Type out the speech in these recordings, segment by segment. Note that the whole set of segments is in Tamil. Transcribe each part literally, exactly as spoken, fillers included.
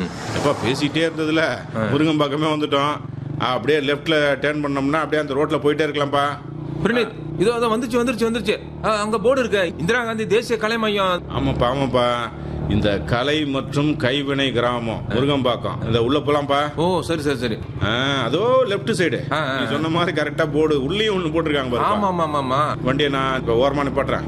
எப்ப பேசிட்டே இருந்ததுல முருங்கம்பாக்கமே வந்துட்டோம். அப்படியே லெஃப்ட்ல டர்ன் பண்ணோம்னா அப்படியே அந்த ரோட்ல போயிட்டே இருக்கலாம்ப்பா. பிரணீத், இதோ அதோ வந்துருச்சு வந்துருச்சு வந்துருச்சு. ஆ, அங்க போர்டு இருக்கு, இந்திரா காந்தி தேசிய கலை மையம். ஆமாப்பா ஆமாப்பா, இந்த கலை மற்றும் கைவினை கிராமம் முருங்கம்பாக்கம். இந்த உள்ள போலாம்ப்பா. ஓ சரி சரி சரி. ஆ, அதோ லெஃப்ட் சைடு நீ சொன்ன மாதிரி கரெக்டா போர்டு உள்ளேயும் ஒண்ணு போட்டிருக்காங்க பாருப்பா. ஆமா ஆமா ஆமா. வண்டியை நான் இப்ப ஓரமா நிப்பாட்டுறேன்.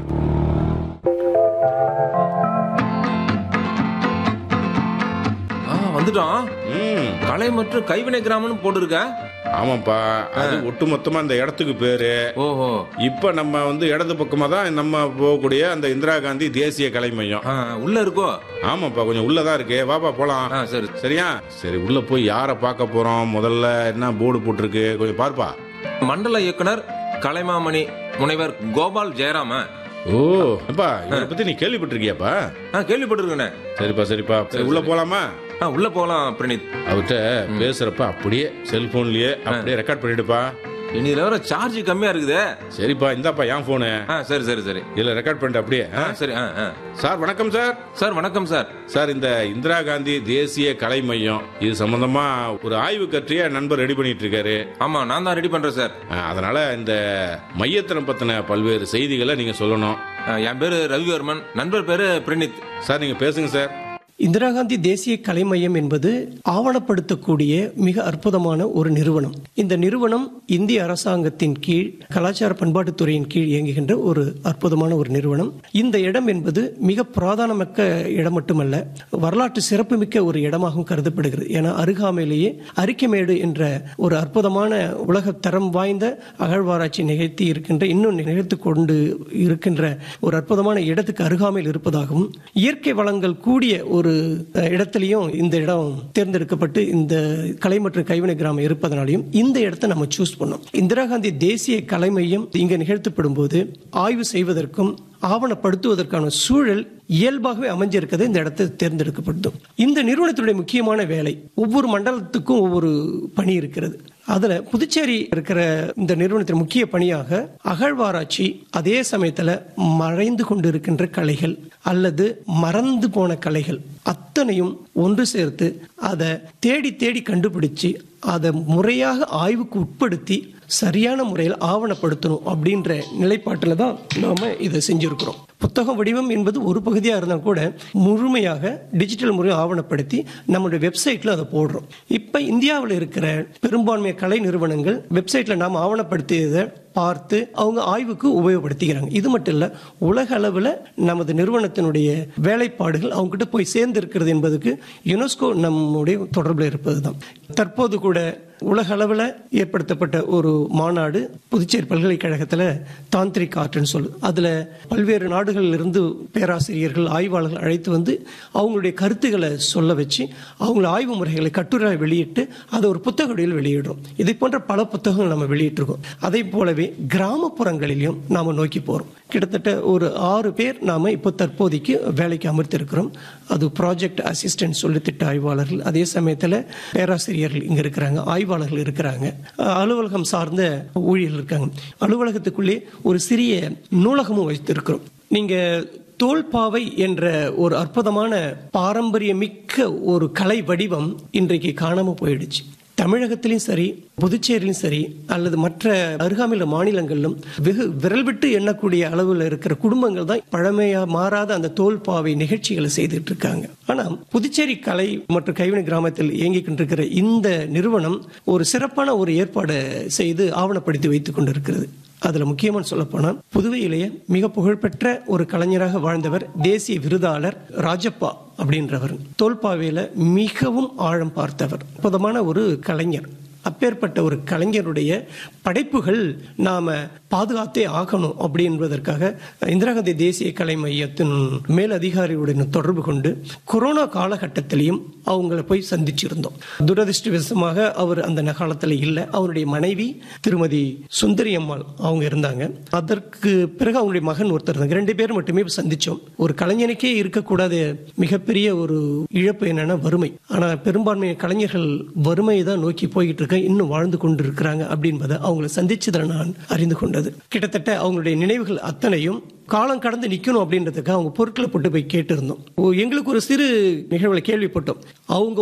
ஆ, வந்துட்டோம். ம், கலை மற்றும் கைவினை கிராமம்னு போட்டு இருக்க. ஆமாப்பா, அது ஒட்டு மொத்தமா அந்த இடத்துக்கு பேரு. ஓஹோ. இப்ப நம்ம வந்து இடது பக்கமா தான் நம்ம போகக்கூடிய அந்த இந்திரா காந்தி தேசிய கலை மையம். ஆ, உள்ள இருக்கோ? ஆமாப்பா, கொஞ்சம் உள்ளதான் இருக்கு. வாப்பா போலாம். ஆ, சரி சரியா? சரி, உள்ள போய் யார பார்க்க போறோம்? முதல்ல என்ன போர்டு போட்டிருக்கு கொஞ்சம் பார்ப்பா. மண்டல இயக்குனர் கலைமாமணி முனைவர் கோபால் ஜெயராம. ஓ அப்பா, இவரை பத்தி நீ கேள்விப்பட்டிருக்கியாப்பா? ஆ, கேள்விப்பட்டிருக்கேனே. சரிப்பா சரிப்பா, சரி உள்ள போலாமா? ஆ, உள்ள போலாம் பிரணீத். அவர்கிட்ட பேசுறப்ப அப்படியே செல்போன்லயே அப்படியே ரெக்கார்ட் பண்ணிடுப்பா. இதுல வேற சார்ஜ் கம்மியா இருக்குதே. சரிப்பா, இந்தாப்பா என் போனு. ஆ, சரி சரி சரி. இதுல ரெக்கார்ட் பண்ணிட்டு அப்படியே. ஆ, சரி. ஆ, ஆ. சார் வணக்கம் சார். சார் வணக்கம் சார். சார், இந்த இந்திரா காந்தி தேசிய கலை மையம் இது சம்பந்தமா ஒரு ஆய்வு கற்றிய நண்பர் ரெடி பண்ணிட்டு இருக்காரு. ஆமா, நான் தான் ரெடி பண்றேன் சார். ஆ, அதனால இந்த மையத்தினை பத்தின பல்வேறு செய்திகளை நீங்க சொல்லணும். ஆ, என் பேரு ரவிவர்மன், நண்பர் பேரு பிரணீத். சார் நீங்க பேசுங்க சார். இந்திரா காந்தி தேசிய கலை மையம் என்பது ஆவணப்படுத்தக்கூடிய மிக அற்புதமான ஒரு நிறுவனம். இந்த நிறுவனம் இந்திய அரசாங்கத்தின் கீழ் கலாச்சார பண்பாட்டுத்துறையின் கீழ் இயங்குகின்ற ஒரு அற்புதமான ஒரு நிறுவனம். இந்த இடம் என்பது மிக புராதனமிக்க இடம் மட்டுமல்ல, வரலாற்று சிறப்புமிக்க ஒரு இடமாகவும் கருதப்படுகிறது. ஏன்னா அருகாமையிலேயே அரிக்கமேடு என்ற ஒரு அற்புதமான உலக தரம் வாய்ந்த அகழ்வாராய்ச்சி நிகழ்த்தி இருக்கின்ற இன்னும் நிகழ்த்து கொண்டு இருக்கின்ற ஒரு அற்புதமான இடத்துக்கு அருகாமையில் இருப்பதாகவும், இயற்கை வளங்கள் கூடிய ஒரு ஒரு இடத்திலையும் இந்த இடம் தேர்ந்தெடுக்கப்பட்டு இந்த கலை மற்றும் கைவினை கிராமம் இருப்பதனாலையும் இந்த இடத்தை நம்ம சூஸ் பண்ணோம். இந்திரா காந்தி தேசிய கலை மையம் இங்க நிகழ்த்தப்படும் போது ஆய்வு செய்வதற்கும் ஆவணப்படுத்துவதற்கான சூழல் இயல்பாகவே அமைஞ்சிருக்கிறது இந்த இடத்தை தேர்ந்தெடுக்கப்பட்டதும். இந்த நிறுவனத்துடைய முக்கியமான வேலை, ஒவ்வொரு மண்டலத்துக்கும் ஒவ்வொரு பணி இருக்கிறது. அதுல புதுச்சேரி இருக்கிற இந்த நிறுவனத்தின் முக்கிய பணியாக அகழ்வாராய்ச்சி, அதே சமயத்துல மறைந்து கொண்டிருக்கின்ற கலைகள் அல்லது மறந்து போன கலைகள் அத்தனையும் ஒன்று சேர்த்து அதை தேடி தேடி கண்டுபிடிச்சு அதை முறையாக ஆய்வுக்கு உட்படுத்தி சரியான முறையில் ஆவணப்படுத்தணும் அப்படின்ற நிலைப்பாட்டில் தான் நாம இதை செஞ்சிருக்கிறோம். புத்தக வடிவம் என்பது ஒரு பகுதியாக இருந்தால் கூட முழுமையாக டிஜிட்டல் முறையை ஆவணப்படுத்தி நம்மளுடைய வெப்சைட்ல அதை போடுறோம். இப்ப இந்தியாவில் இருக்கிற பெரும்பான்மை கலை நிறுவனங்கள் வெப்சைட்ல நாம் ஆவணப்படுத்தியதை பார்த்து அவங்க ஆய்வுக்கு உபயோகப்படுத்திக்கிறாங்க. இது மட்டும் இல்ல, உலக அளவில் நமது நிறுவனத்தினுடைய வேலைப்பாடுகள் அவங்க கிட்ட போய் சேர்ந்து இருக்கிறது என்பதுக்கு யுனெஸ்கோ நம்முடைய தொடர்பில் இருப்பதுதான். தற்போது கூட உலக அளவில் ஏற்படுத்தப்பட்ட ஒரு மாநாடு புதுச்சேரி பல்கலைக்கழகத்தில் தாந்திரிக் ஆர்ட்னு சொல்லு, அதுல பல்வேறு நாடுகளில் இருந்து பேராசிரியர்கள் ஆய்வாளர்கள் அழைத்து வந்து அவங்களுடைய கருத்துக்களை சொல்ல வச்சு அவங்கள ஆய்வு முறைகளை கட்டுரை வெளியிட்டு அதை ஒரு புத்தக வடிவில் வெளியிடுறோம். இதை போன்ற பல புத்தகங்கள் நம்ம வெளியிட்டிருக்கோம். அதே போலவே கிராமப்புறங்களிலும் நாம நோக்கி போறோம். கிட்டத்தட்ட ஒரு ஆறு பேர் நாம இப்போ தற்போதைக்கு வேலைக்கு அமர்த்திருக்கிறோம். அது ப்ராஜெக்ட் அசிஸ்டன்ட் சொல்லி திட்ட ஆய்வாளர்கள், அதே சமயத்தில் பேராசிரியர்கள் இங்க இருக்கிறாங்க, ஆய்வாளர்கள் இருக்கிறாங்க, அலுவலகம் சார்ந்த ஊழியர்கள் இருக்காங்க. அலுவலகத்துக்குள்ளே ஒரு சிறிய நூலகமும் வைத்திருக்கிறோம். நீங்க தோல்பாவை என்ற ஒரு அற்புதமான பாரம்பரியமிக்க ஒரு கலை வடிவம் இன்றைக்கு காணாம போயிடுச்சு. தமிழகத்திலும் சரி, புதுச்சேரியிலும் சரி, அல்லது மற்ற அருகாமையில் மாநிலங்களிலும் வெகு விரல் விட்டு எண்ணக்கூடிய அளவில் இருக்கிற குடும்பங்கள் தான் பழமையா மாறாத அந்த தோல்பாவை நிகழ்ச்சிகளை செய்துட்டு இருக்காங்க. ஆனா புதுச்சேரி கலை மற்றும் கைவினை கிராமத்தில் இயங்கிக் கொண்டிருக்கிற இந்த நிறுவனம் ஒரு சிறப்பான ஒரு ஏற்பாடு செய்து ஆவணப்படுத்தி வைத்துக் கொண்டிருக்கிறது. அதுல முக்கியமான சொல்ல போனா, புதுவையிலேயே மிக புகழ்பெற்ற ஒரு கலைஞராக வாழ்ந்தவர் தேசிய விருதாளர் ராஜப்பா அப்படின்றவர் தோல்பாவையில மிகவும் ஆழம் பார்த்தவர், அற்புதமான ஒரு கலைஞர். அப்பேற்பட்ட ஒரு கலைஞருடைய படைப்புகள் நாம பாதுகாத்தே ஆகணும் அப்படி என்பதற்காக இந்திரா காந்தி தேசிய கலை மையத்தின் மேல் அதிகாரியுடன் தொடர்பு கொண்டு கொரோனா காலகட்டத்திலையும் அவங்கள போய் சந்திச்சிருந்தோம். துரதிருஷ்டவசமாக அவர் அந்த காலத்தில் இல்லை. அவருடைய மனைவி திருமதி சுந்தரி அம்மாள் அவங்க இருந்தாங்க. அதற்கு பிறகு அவங்களுடைய மகன் ஒருத்தர் இருந்தாங்க. ரெண்டு பேரும் மட்டுமே சந்திச்சோம். ஒரு கலைஞனுக்கே இருக்கக்கூடாத மிகப்பெரிய ஒரு இழப்பு என்னன்னா வறுமை. ஆனா பெரும்பான்மை கலைஞர்கள் வறுமையை தான் நோக்கி போய்கிட்டு இருக்க, இன்னும் வாழ்ந்து கொண்டு இருக்கிறாங்க அப்படின்பதை அவங்களை சந்திச்சதில் நான் அறிந்து கொண்டது. கிட்டத்தட்ட அவங்களுடைய நினைவுகள் அத்தனையும் காலம் கடந்து நிக்கணும் அப்படின்றதுக்கு அவங்க பொருட்களை போட்டு போய் கேட்டு இருந்தோம். எங்களுக்கு ஒரு சிறு நிகழ்வுகளை கேள்விப்பட்டோம். அவங்க